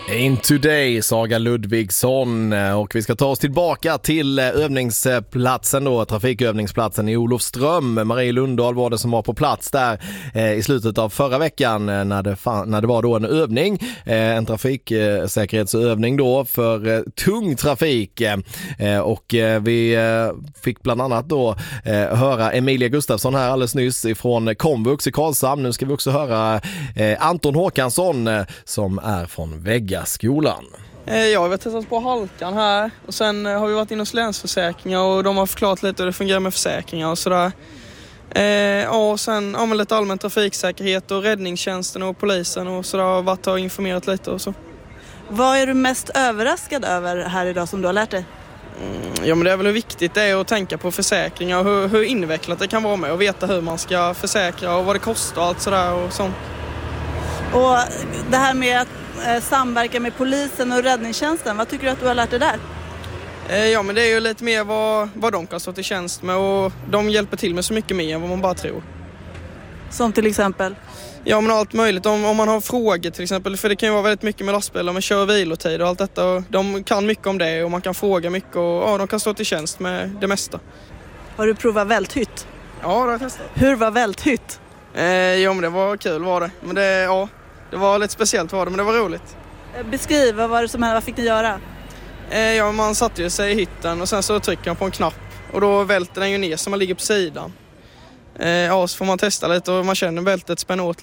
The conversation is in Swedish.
In today, Saga Ludvigsson, och vi ska ta oss tillbaka till övningsplatsen då, trafikövningsplatsen i Olofström. Marie Lundahl var det som var på plats där i slutet av förra veckan när det var då en övning, en trafiksäkerhetsövning då för tung trafik, och vi fick bland annat då höra Emilia Gustafsson här alldeles nyss ifrån Komvux i Karlshamn. Nu ska vi också höra Anton Håkansson som är från Väggaskolan. Ja, vi har testat på halkan här och sen har vi varit in hos Länsförsäkringar och de har förklarat lite hur det fungerar med försäkringar och sådär. Och sen lite allmän trafiksäkerhet och räddningstjänsten och polisen och sådär, har varit och informerat lite och så. Vad är du mest överraskad över här idag som du har lärt dig? Ja, men det är väl hur viktigt det är att tänka på försäkringar och hur invecklat det kan vara med och veta hur man ska försäkra och vad det kostar och allt sådär och sånt. Och det här med att samverka med polisen och räddningstjänsten, vad tycker du att du har lärt dig där? Ja, men det är ju lite mer vad de kan stå till tjänst med och de hjälper till med så mycket mer än vad man bara tror. Som till exempel? Ja, men allt möjligt. Om man har frågor till exempel, för det kan ju vara väldigt mycket med lastbilar med kör- och vilotid och allt detta. Och de kan mycket om det och man kan fråga mycket och ja, de kan stå till tjänst med det mesta. Har du provat välthytt? Ja, det har jag testat. Hur var välthytt? Ja, men det var kul var det. Men det var lite speciellt var det, men det var roligt. Beskriv, vad var det som hände? Vad fick ni göra? Ja, man satte ju sig i hytten och sen så trycker man på en knapp och då välter den ju ner så man ligger på sidan. Ja, så får man testa lite och man känner bältet spänna åt